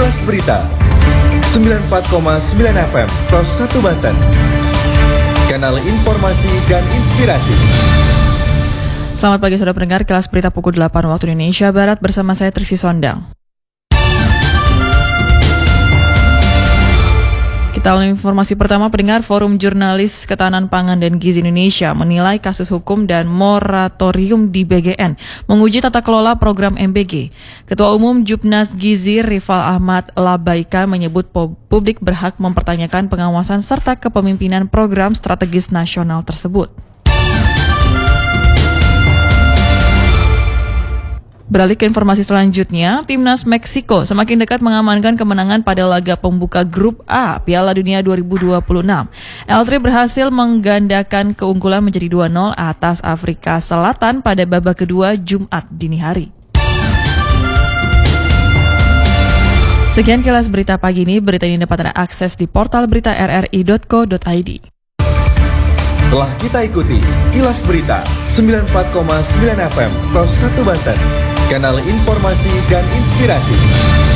Kilas Berita 94,9 FM Pros 1 Banten. Kanal informasi dan inspirasi. Selamat pagi saudara pendengar, Kilas Berita pukul 8 waktu Indonesia Barat bersama saya Triksi Sondang. Kita awali informasi pertama, pendengar. Forum Jurnalis Ketahanan Pangan dan Gizi Indonesia menilai kasus hukum dan moratorium di BGN menguji tata kelola program MBG. Ketua Umum Jupnas Gizi Rival Ahmad Labaika menyebut publik berhak mempertanyakan pengawasan serta kepemimpinan program strategis nasional tersebut. Beralih ke informasi selanjutnya, Timnas Meksiko semakin dekat mengamankan kemenangan pada laga pembuka Grup A Piala Dunia 2026. El-Tri berhasil menggandakan keunggulan menjadi 2-0 atas Afrika Selatan pada babak kedua Jumat dini hari. Sekian Kilas Berita pagi ini. Berita ini dapat Anda akses di portal berita rri.co.id. Telah kita ikuti Kilas Berita 94,9 FM Pros 1 Banten. Kanal informasi dan inspirasi.